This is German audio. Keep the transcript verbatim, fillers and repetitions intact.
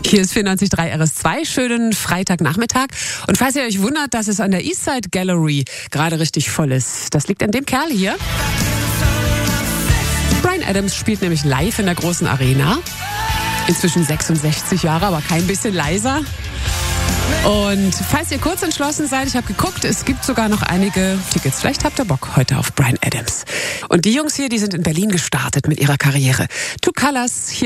Hier ist vierundneunzig Komma drei R S zwei. Schönen Freitagnachmittag. Und falls ihr euch wundert, dass es an der Eastside Gallery gerade richtig voll ist, das liegt an dem Kerl hier. Bryan Adams spielt nämlich live in der großen Arena. Inzwischen sechsundsechzig Jahre, aber kein bisschen leiser. Und falls ihr kurz entschlossen seid, ich habe geguckt, es gibt sogar noch einige Tickets. Vielleicht habt ihr Bock heute auf Bryan Adams. Und die Jungs hier, die sind in Berlin gestartet mit ihrer Karriere. Two Colors, hier